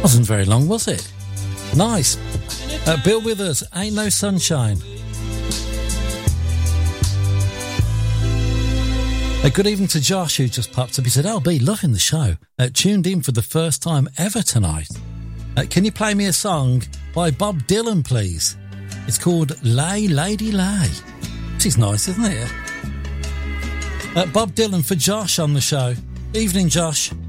Wasn't very long, was it? Nice. Bill Withers, Ain't No Sunshine. Good evening to Josh, who just popped up. He said, LB, loving the show. Tuned in for the first time ever tonight. Can you play me a song by Bob Dylan, please? It's called Lay, Lady, Lay. This is nice, isn't it? Bob Dylan for Josh on the show. Evening, Josh.